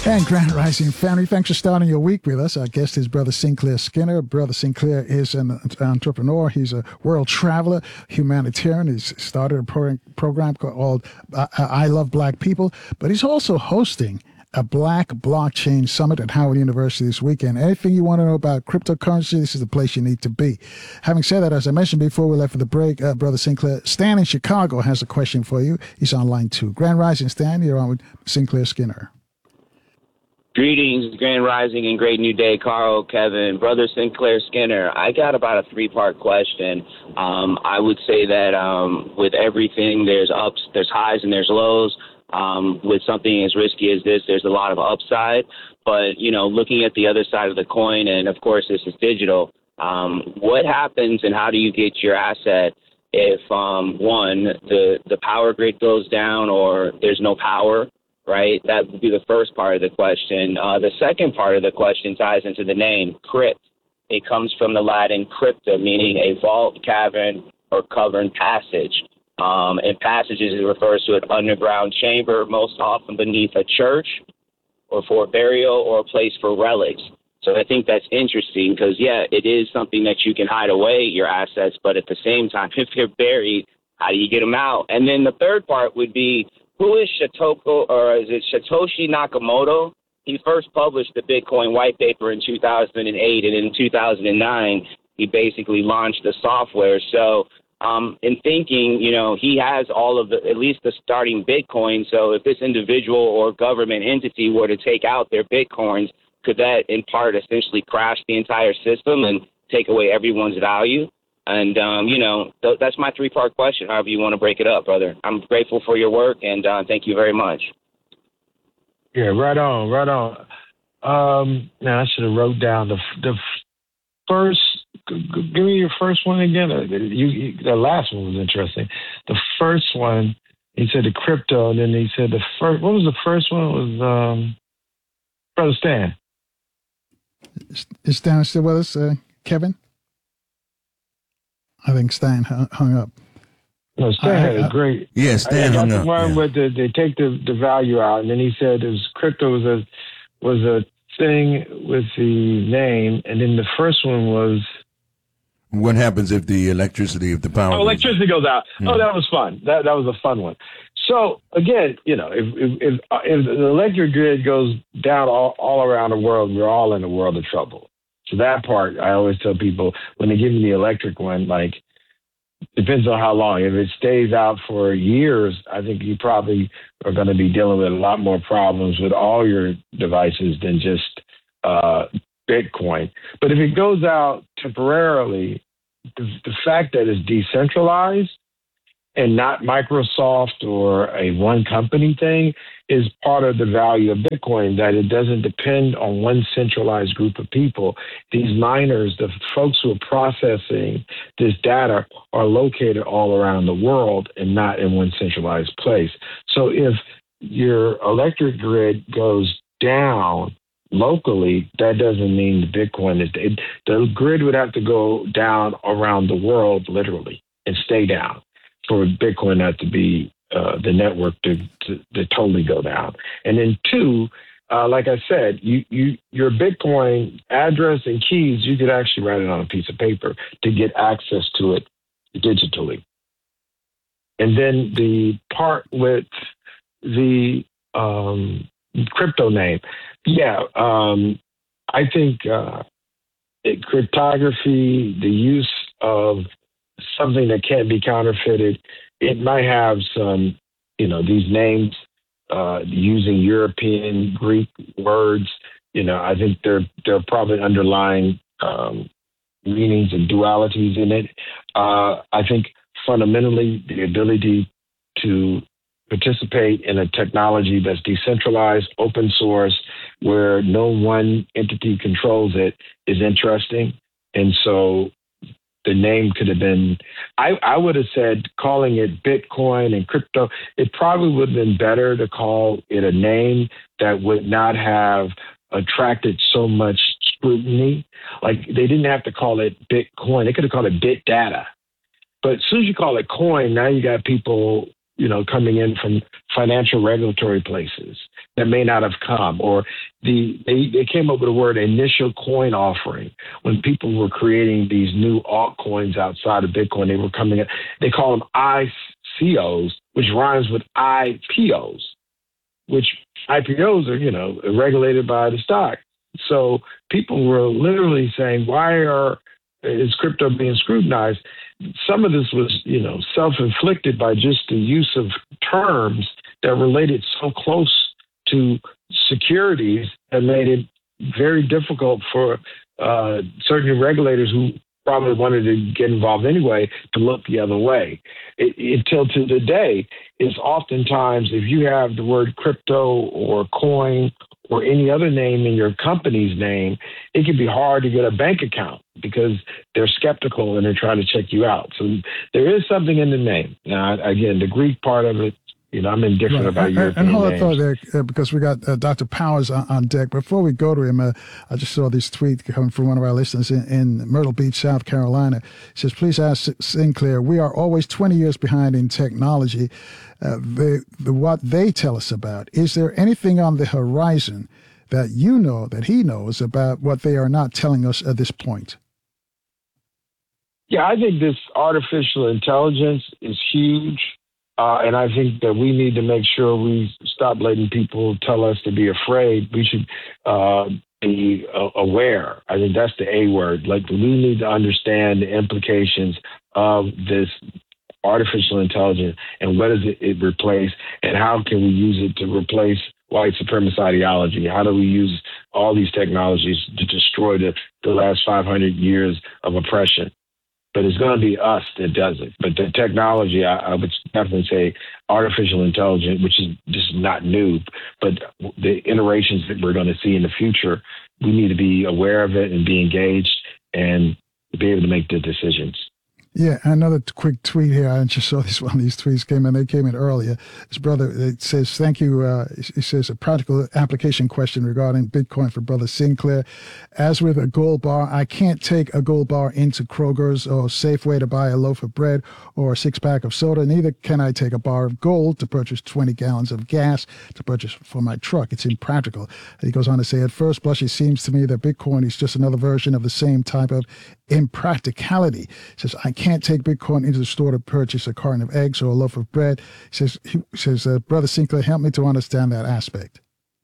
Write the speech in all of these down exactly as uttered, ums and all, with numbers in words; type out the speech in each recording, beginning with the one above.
And Grand Rising family, thanks for starting your week with us. Our guest is Brother Sinclair Skinner. Brother Sinclair is an entrepreneur. He's a world traveler, humanitarian. He's started a pro- program called uh, I Love Black People, but he's also hosting a Black Blockchain Summit at Howard University this weekend. Anything you want to know about cryptocurrency, this is the place you need to be. Having said that, as I mentioned before we left for the break, uh, Brother Sinclair, Stan in Chicago has a question for you. He's on line two. Grand Rising, Stan, you're on with Sinclair Skinner. Greetings, Grand Rising, and great new day, Carl, Kevin, Brother Sinclair Skinner. I got about a three-part question. Um, I would say that um, with everything, there's ups, there's highs, and there's lows. Um, with something as risky as this, there's a lot of upside. But, you know, looking at the other side of the coin, and, of course, this is digital, um, what happens and how do you get your asset if, um, one, the, the power grid goes down or there's no power? Right? That would be the first part of the question. Uh, the second part of the question ties into the name, crypt. It comes from the Latin crypta, meaning a vault, cavern, or cavern passage. Um, and passages it refers to an underground chamber, most often beneath a church or for burial or a place for relics. So I think that's interesting because, yeah, it is something that you can hide away, your assets, but at the same time, if they're buried, how do you get them out? And then the third part would be, who is Satoshi, or is it Satoshi Nakamoto? He first published the Bitcoin white paper in two thousand eight, and in two thousand nine, he basically launched the software. So um, in thinking, you know, he has all of the, at least the starting Bitcoin. So if this individual or government entity were to take out their Bitcoins, could that in part essentially crash the entire system and take away everyone's value? And, um, you know, th- that's my three-part question, however you want to break it up, brother. I'm grateful for your work, and uh, thank you very much. Yeah, right on, right on. Um, now, I should have wrote down the the first, g- g- give me your first one again. Uh, You, you, the last one was interesting. The first one, he said the crypto, and then he said the first, what was the first one? It was um, Brother Stan. Is Stan still with us, uh, Kevin? I think Stan hung up. No, Stan had a great. Yeah, Stan I, I hung got up. the one Yeah. with the, they take the, the value out, and then he said his crypto was a was a thing with the name, and then the first one was. What happens if the electricity, if the power? Oh, electricity goes out. Mm. Oh, that was fun. That that was a fun one. So again, you know, if if if, if the electric grid goes down all, all around the world, we're all in a world of trouble. So that part, I always tell people when they give me the electric one, like, depends on how long. If it stays out for years, I think you probably are going to be dealing with a lot more problems with all your devices than just uh, Bitcoin. But if it goes out temporarily, the, the fact that it's decentralized and not Microsoft or a one company thing is part of the value of Bitcoin, that it doesn't depend on one centralized group of people. These miners, the folks who are processing this data, are located all around the world and not in one centralized place. So if your electric grid goes down locally, that doesn't mean the Bitcoin is, it, the grid would have to go down around the world literally and stay down for Bitcoin not to be uh, the network to, to, to totally go down. And then two, uh, like I said, you, you your Bitcoin address and keys, you could actually write it on a piece of paper to get access to it digitally. And then the part with the um, crypto name, yeah, um, I think uh, it, cryptography, the use of something that can't be counterfeited, it might have some, you know, these names uh, using European Greek words. You know, I think there there are probably underlying um, meanings and dualities in it. Uh, I think fundamentally the ability to participate in a technology that's decentralized, open source, where no one entity controls it, is interesting. And so the name could have been, I, I would have said calling it Bitcoin and crypto, it probably would have been better to call it a name that would not have attracted so much scrutiny. Like they didn't have to call it Bitcoin. They could have called it Bit Data. But as soon as you call it coin, now you got people you know, coming in from financial regulatory places that may not have come, or the they, they came up with a word, initial coin offering. When people were creating these new altcoins outside of Bitcoin, they were coming in, they call them I C Os, which rhymes with I P Os, which I P Os are, you know, regulated by the stock. So people were literally saying, why are is crypto being scrutinized? Some of this was, you know, self-inflicted by just the use of terms that related so close to securities and made it very difficult for uh, certain regulators who probably wanted to get involved anyway to look the other way. It, until to today, it's oftentimes if you have the word crypto or coin or any other name in your company's name, it can be hard to get a bank account because they're skeptical and they're trying to check you out. So there is something in the name. Now, again, the Greek part of it, you know, I'm indifferent right. about and, European and hold names. on there, uh, because we got uh, Doctor Powers on, on deck. Before we go to him, uh, I just saw this tweet coming from one of our listeners in, in Myrtle Beach, South Carolina. It says, please ask Sinclair, we are always twenty years behind in technology. Uh, they, the, what they tell us about, is there anything on the horizon that you know, that he knows about what they are not telling us at this point? Yeah, I think this artificial intelligence is huge. Uh, and I think that we need to make sure we stop letting people tell us to be afraid. We should uh, be uh, aware. I think that's the A word. Like, we need to understand the implications of this artificial intelligence and what does it, it replace, and how can we use it to replace white supremacist ideology? How do we use all these technologies to destroy the, the last five hundred years of oppression? But it's going to be us that does it. But the technology, I, I would definitely say artificial intelligence, which is just not new, but the iterations that we're going to see in the future, we need to be aware of it and be engaged and be able to make the decisions. Yeah, another t- quick tweet here. I just saw this one. These tweets came in. They came in earlier. His brother, it says, thank you. Uh, it says a practical application question regarding Bitcoin for Brother Sinclair. As with a gold bar, I can't take a gold bar into Kroger's or Safeway to buy a loaf of bread or a six pack of soda. Neither can I take a bar of gold to purchase twenty gallons of gas to purchase for my truck. It's impractical. And he goes on to say, at first blush, it seems to me that Bitcoin is just another version of the same type of impracticality. He says, I can't take Bitcoin into the store to purchase a carton of eggs or a loaf of bread. He says, he says uh, Brother Sinclair, help me to understand that aspect.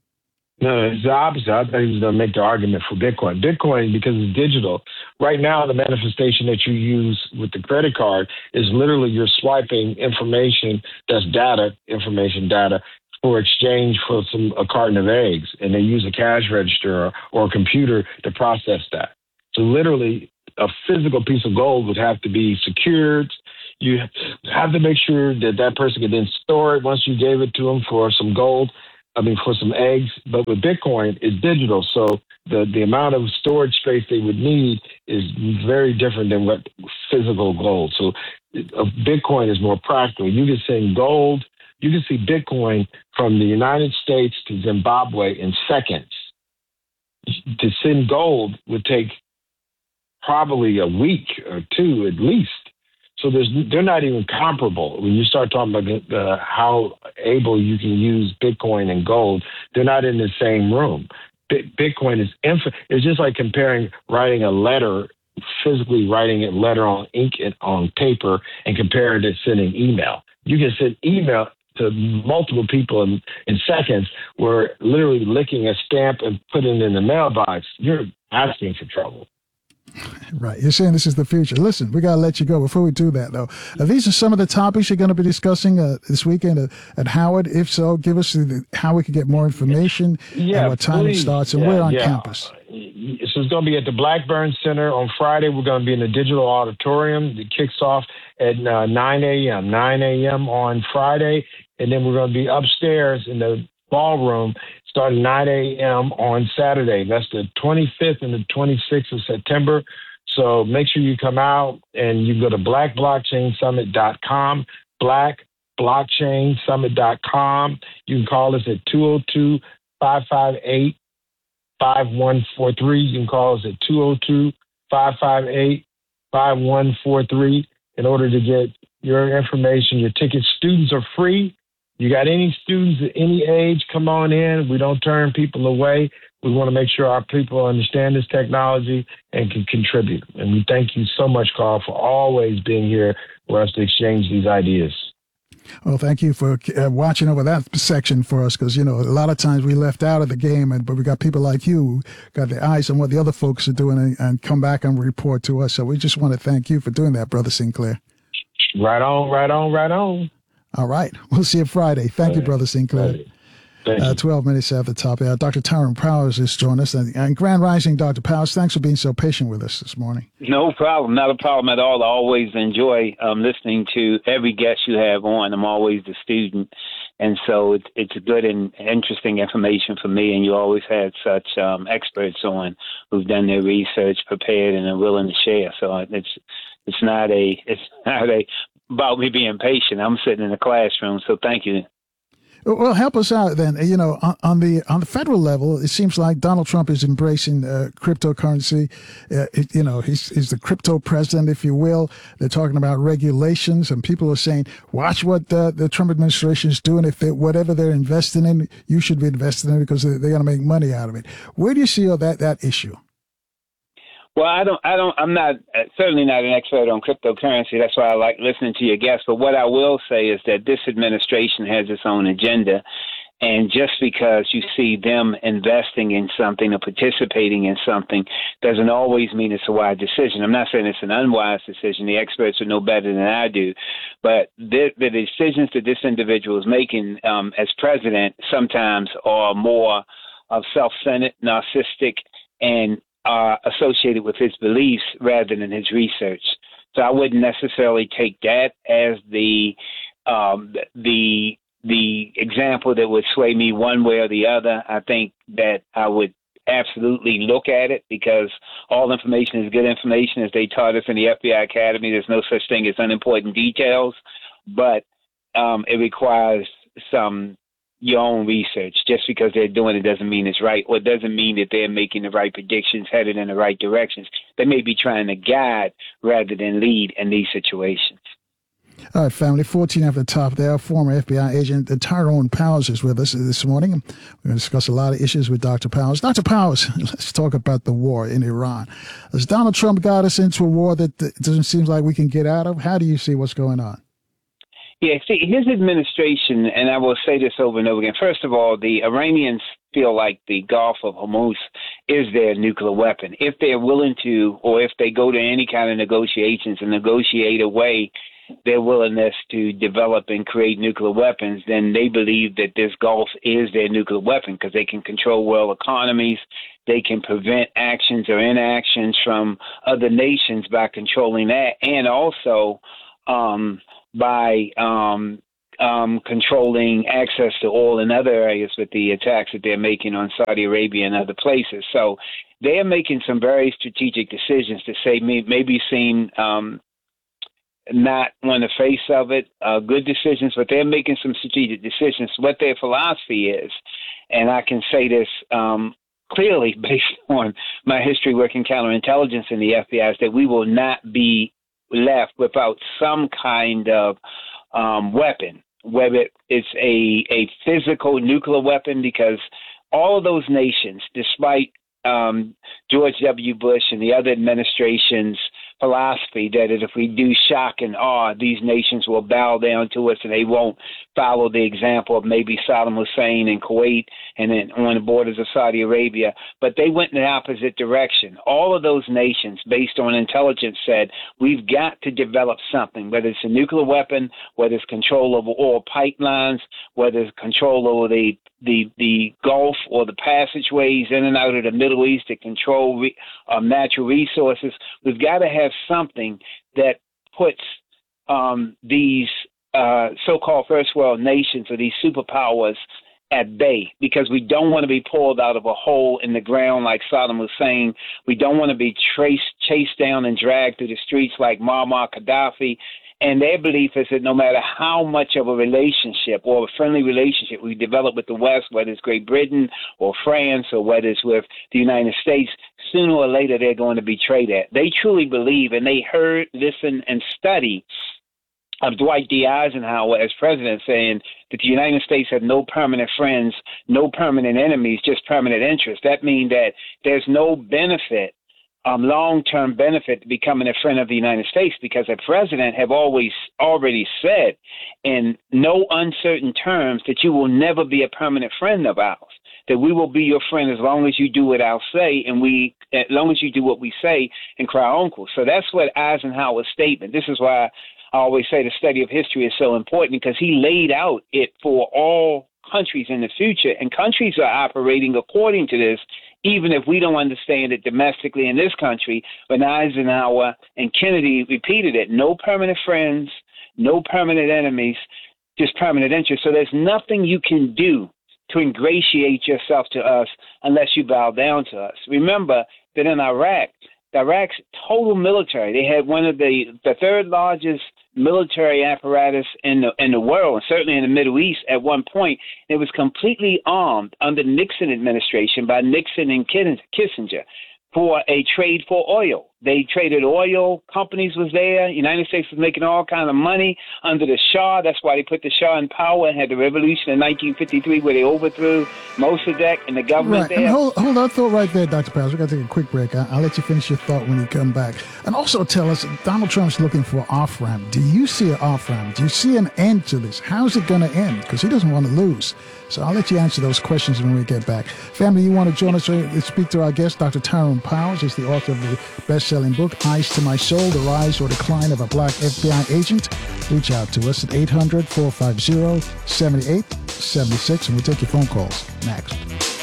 No, it's the opposite. I thought he was going to make the argument for Bitcoin. Bitcoin, because it's digital, right now the manifestation that you use with the credit card is literally you're swiping information that's data, information data, for exchange for some a carton of eggs, and they use a cash register or, or a computer to process that. So literally, a physical piece of gold would have to be secured. You have to make sure that that person can then store it once you gave it to them for some gold, I mean, for some eggs. But with Bitcoin, it's digital. So the, the amount of storage space they would need is very different than what physical gold. So uh, Bitcoin is more practical. You can send gold. You can see Bitcoin from the United States to Zimbabwe in seconds. To send gold would take probably a week or two at least. So there's, they're not even comparable. When you start talking about uh, how able you can use Bitcoin and gold, they're not in the same room. B- Bitcoin is infinite. It's just like comparing writing a letter, physically writing a letter on ink and on paper, and comparing it to sending email. You can send email to multiple people in, in seconds, where literally licking a stamp and putting it in the mailbox, you're asking for trouble. Right. You're saying this is the future. Listen, we got to let you go. Before we do that, though, uh, these are some of the topics you're going to be discussing uh, this weekend at, at Howard. If so, give us the, how we can get more information, yeah, and what time please. it starts, and yeah, where on yeah. campus. So it's going to be at the Blackburn Center on Friday. We're going to be in the digital auditorium. It kicks off at uh, nine a.m. nine a.m. on Friday, and then we're going to be upstairs in the ballroom starting nine a.m. on Saturday. That's the twenty-fifth and the twenty-sixth of September. So make sure you come out, and you go to black blockchain summit dot com, black blockchain summit dot com. You can call us at two oh two, five five eight, five one four three. You can call us at two oh two, five five eight, five one four three in order to get your information, your tickets. Students are free. You got any students at any age, come on in. We don't turn people away. We want to make sure our people understand this technology and can contribute. And we thank you so much, Carl, for always being here for us to exchange these ideas. Well, thank you for uh, watching over that section for us, because, you know, a lot of times we left out of the game, and but we got people like you who got the eyes on what the other folks are doing and, and come back and report to us. So we just want to thank you for doing that, Brother Sinclair. Right on, right on, right on. All right. We'll see you Friday. Thank you, Brother Sinclair. Uh, twelve minutes at the top. Uh, Doctor Tyrone Powers is joining us. And, and Grand Rising, Doctor Powers, thanks for being so patient with us this morning. No problem. Not a problem at all. I always enjoy um, listening to every guest you have on. I'm always the student. And so it's, it's good and interesting information for me. And you always had such um, experts on who've done their research, prepared, and are willing to share. So it's it's not a it's not a about me being patient. I'm sitting in the classroom. So thank you. Well, help us out then. You know, on, on the on the federal level, it seems like Donald Trump is embracing uh, cryptocurrency. Uh, it, you know, he's, he's the crypto president, if you will. They're talking about regulations, and people are saying, watch what the, the Trump administration is doing. If they, whatever they're investing in, you should be investing in it because they're, they're going to make money out of it. Where do you see all that that issue? Well, I don't, I don't, I'm not, uh, certainly not an expert on cryptocurrency. That's why I like listening to your guests. But what I will say is that this administration has its own agenda. And just because you see them investing in something or participating in something doesn't always mean it's a wise decision. I'm not saying it's an unwise decision. The experts would know better than I do. But the, the decisions that this individual is making um, as president sometimes are more of self-centered, narcissistic, and are associated with his beliefs rather than his research. So I wouldn't necessarily take that as the um, the the example that would sway me one way or the other. I think that I would absolutely look at it because all information is good information, as they taught us in the F B I Academy. There's no such thing as unimportant details, but um, it requires some your own research. Just because they're doing it doesn't mean it's right, or it doesn't mean that they're making the right predictions, headed in the right directions. They may be trying to guide rather than lead in these situations. All right, family, fourteen at the top there. Former F B I agent Tyrone Powers is with us this morning. We're going to discuss a lot of issues with Doctor Powers. Doctor Powers, let's talk about the war in Iran. Has Donald Trump got us into a war that it doesn't seem like we can get out of? How do you see what's going on? Yeah, see, his administration, and I will say this over and over again, first of all, the Iranians feel like the Gulf of Hormuz is their nuclear weapon. If they're willing to, or if they go to any kind of negotiations and negotiate away their willingness to develop and create nuclear weapons, then they believe that this Gulf is their nuclear weapon because they can control world economies. They can prevent actions or inactions from other nations by controlling that, and also um, by um, um, controlling access to oil in other areas with the attacks that they're making on Saudi Arabia and other places. So they're making some very strategic decisions to say maybe seem um, not on the face of it, uh, good decisions, but they're making some strategic decisions. What their philosophy is, and I can say this um, clearly based on my history working counterintelligence in the F B I, is that we will not be left without some kind of um, weapon, whether it's a, a physical nuclear weapon, because all of those nations, despite um, George W. Bush and the other administration's philosophy that if we do shock and awe, these nations will bow down to us and they won't follow the example of maybe Saddam Hussein in Kuwait and then on the borders of Saudi Arabia. But they went in the opposite direction. All of those nations, based on intelligence, said we've got to develop something, whether it's a nuclear weapon, whether it's control over oil pipelines, whether it's control over the the the Gulf or the passageways in and out of the Middle East to control re, um, natural resources. We've got to have something that puts um, these uh, so-called first world nations or these superpowers at bay, because we don't want to be pulled out of a hole in the ground like Saddam Hussein. We don't want to be traced, chased down and dragged through the streets like Muammar Gaddafi. And their belief is that no matter how much of a relationship or a friendly relationship we develop with the West, whether it's Great Britain or France or whether it's with the United States, sooner or later they're going to betray that. They truly believe, and they heard, listen, and study of Dwight D. Eisenhower as president, saying that the United States have no permanent friends, no permanent enemies, just permanent interests. That means that there's no benefit, um, long-term benefit to becoming a friend of the United States, because a president have always already said in no uncertain terms that you will never be a permanent friend of ours, that we will be your friend as long as you do what I'll say, and we, as long as you do what we say and cry uncle. So that's what Eisenhower's statement. This is why I always say the study of history is so important, because he laid out it for all countries in the future, and countries are operating according to this, even if we don't understand it domestically in this country. But Eisenhower and Kennedy repeated it: no permanent friends, no permanent enemies, just permanent interests. So there's nothing you can do to ingratiate yourself to us unless you bow down to us. Remember that in Iraq, Iraq's total military, they had one of the, the third largest military apparatus in the in the world, and certainly in the Middle East at one point. It was completely armed under the Nixon administration by Nixon and Kissinger for a trade for oil. They traded oil, companies was there, United States was making all kind of money under the Shah. That's why they put the Shah in power and had the revolution in nineteen fifty-three where they overthrew Mossadegh and the government right. there. And hold, hold that thought right there, Doctor Powers. We've got to take a quick break. I'll, I'll let you finish your thought when you come back. And also tell us, Donald Trump's looking for an off-ramp. Do you see an off-ramp? Do you see an end to this? How's it going to end? Because he doesn't want to lose. So I'll let you answer those questions when we get back. Family, you want to join us and speak to our guest, Doctor Tyrone Powers is the author of the best-selling book, Eyes to My Soul, The Rise or Decline of a Black F B I Agent. Reach out to us at eight hundred, four five zero, seven eight seven six, and we'll take your phone calls next.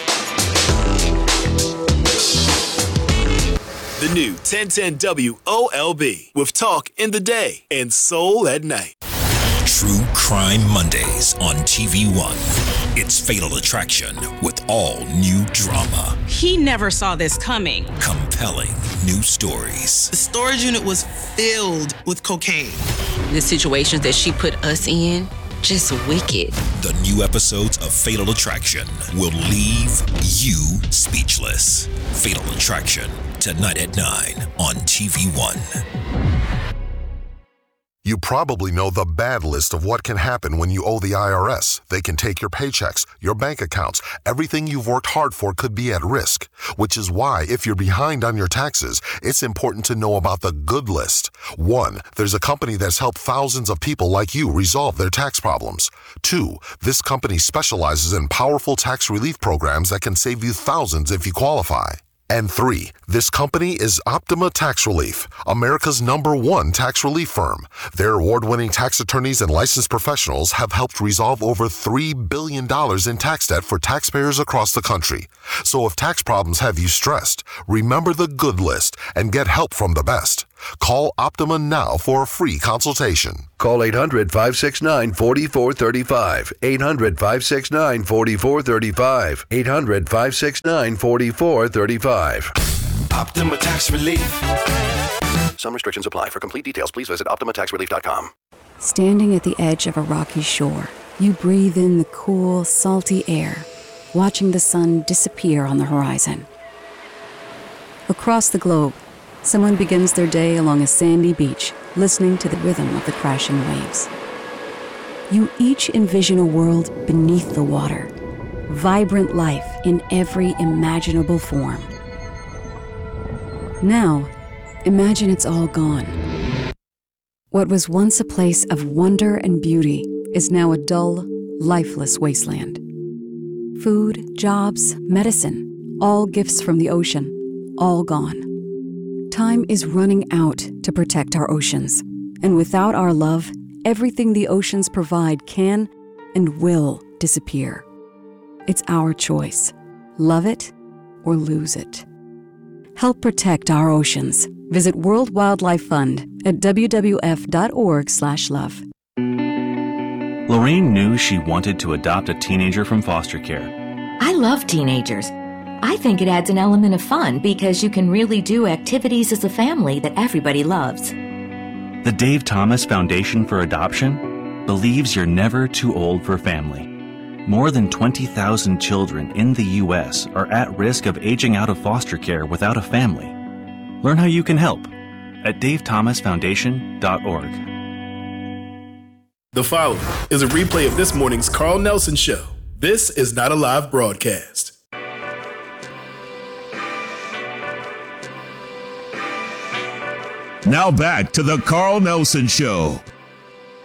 The new ten ten W O L B with talk in the day and soul at night. True Crime Mondays on T V One. It's Fatal Attraction with all new drama. He never saw this coming. Compelling new stories. The storage unit was filled with cocaine. The situations that she put us in, just wicked. The new episodes of Fatal Attraction will leave you speechless. Fatal Attraction, tonight at nine on T V One. You probably know the bad list of what can happen when you owe the I R S. They can take your paychecks, your bank accounts. Everything you've worked hard for could be at risk, which is why if you're behind on your taxes, it's important to know about the good list. One, there's a company that's helped thousands of people like you resolve their tax problems. Two, this company specializes in powerful tax relief programs that can save you thousands if you qualify. And three, this company is Optima Tax Relief, America's number one tax relief firm. Their award-winning tax attorneys and licensed professionals have helped resolve over three billion dollars in tax debt for taxpayers across the country. So if tax problems have you stressed, remember the good list and get help from the best. Call Optima now for a free consultation. Call eight hundred, five six nine, four four three five. eight hundred, five six nine, four four three five. eight hundred, five six nine, four four three five. Optima Tax Relief. Some restrictions apply. For complete details, please visit optima tax relief dot com. Standing at the edge of a rocky shore, you breathe in the cool, salty air, watching the sun disappear on the horizon. Across the globe, someone begins their day along a sandy beach, listening to the rhythm of the crashing waves. You each envision a world beneath the water, vibrant life in every imaginable form. Now, imagine it's all gone. What was once a place of wonder and beauty is now a dull, lifeless wasteland. Food, jobs, medicine, all gifts from the ocean, all gone. Time is running out to protect our oceans, and without our love, everything the oceans provide can and will disappear. It's our choice. Love it or lose it. Help protect our oceans. Visit World Wildlife Fund at w w f dot org slash love. Lorraine knew she wanted to adopt a teenager from foster care. I love teenagers. I think it adds an element of fun because you can really do activities as a family that everybody loves. The Dave Thomas Foundation for Adoption believes you're never too old for family. More than twenty thousand children in the U S are at risk of aging out of foster care without a family. Learn how you can help at dave thomas foundation dot org. The following is a replay of this morning's Carl Nelson Show. This is not a live broadcast. Now back to the Carl Nelson Show